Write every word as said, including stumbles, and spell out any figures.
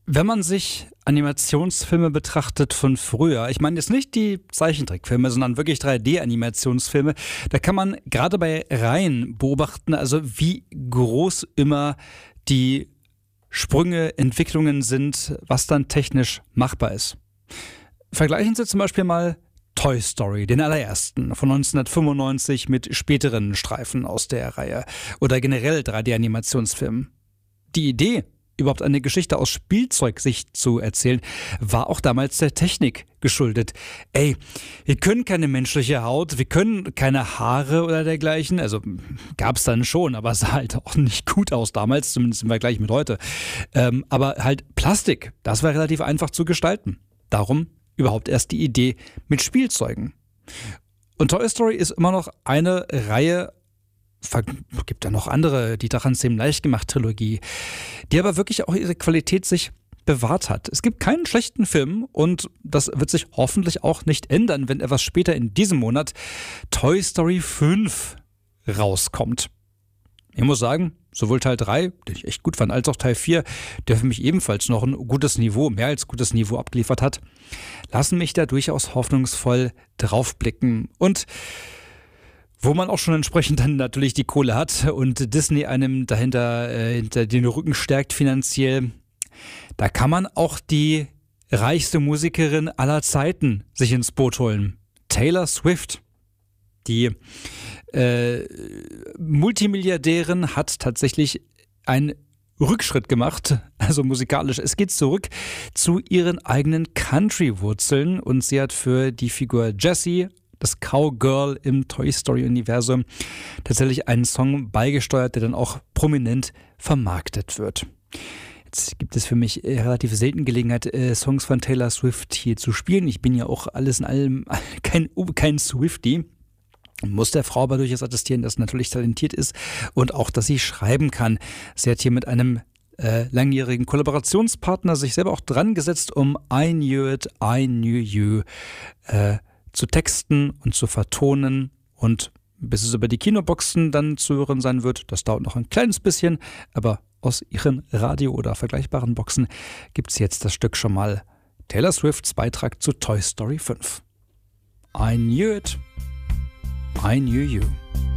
Wenn man sich Animationsfilme betrachtet von früher, ich meine jetzt nicht die Zeichentrickfilme, sondern wirklich drei D-Animationsfilme, da kann man gerade bei Reihen beobachten, also wie groß immer die Sprünge, Entwicklungen sind, was dann technisch machbar ist. Vergleichen Sie zum Beispiel mal Toy Story, den allerersten von neunzehnhundertfünfundneunzig mit späteren Streifen aus der Reihe oder generell drei D-Animationsfilmen. Die Idee, überhaupt eine Geschichte aus Spielzeugsicht zu erzählen, war auch damals der Technik geschuldet. Ey, wir können keine menschliche Haut, wir können keine Haare oder dergleichen. Also gab's dann schon, aber sah halt auch nicht gut aus damals, zumindest im Vergleich mit heute. Ähm, aber halt Plastik, das war relativ einfach zu gestalten. Darum überhaupt erst die Idee mit Spielzeugen. Und Toy Story ist immer noch eine Reihe, gibt ja noch andere, die daran ziemlich leicht gemacht Trilogie, die aber wirklich auch ihre Qualität sich bewahrt hat. Es gibt keinen schlechten Film und das wird sich hoffentlich auch nicht ändern, wenn etwas später in diesem Monat Toy Story fünf rauskommt. Ich muss sagen, sowohl Teil drei, den ich echt gut fand, als auch Teil vier, der für mich ebenfalls noch ein gutes Niveau, mehr als gutes Niveau abgeliefert hat, lassen mich da durchaus hoffnungsvoll draufblicken. Und wo man auch schon entsprechend dann natürlich die Kohle hat und Disney einem dahinter äh, hinter den Rücken stärkt finanziell, da kann man auch die reichste Musikerin aller Zeiten sich ins Boot holen. Taylor Swift. Die äh, Multimilliardärin hat tatsächlich einen Rückschritt gemacht, also musikalisch. Es geht zurück zu ihren eigenen Country-Wurzeln und sie hat für die Figur Jessie, das Cowgirl im Toy Story-Universum, tatsächlich einen Song beigesteuert, der dann auch prominent vermarktet wird. Jetzt gibt es für mich relativ selten Gelegenheit, Songs von Taylor Swift hier zu spielen. Ich bin ja auch alles in allem kein, kein Swiftie. Muss der Frau aber durchaus attestieren, dass sie natürlich talentiert ist und auch, dass sie schreiben kann. Sie hat hier mit einem äh, langjährigen Kollaborationspartner sich selber auch dran gesetzt, um I Knew It, I Knew You äh, zu texten und zu vertonen, und bis es über die Kinoboxen dann zu hören sein wird, das dauert noch ein kleines bisschen, aber aus ihren Radio- oder vergleichbaren Boxen gibt es jetzt das Stück schon mal. Taylor Swifts Beitrag zu Toy Story fünf. I Knew It, I Knew You.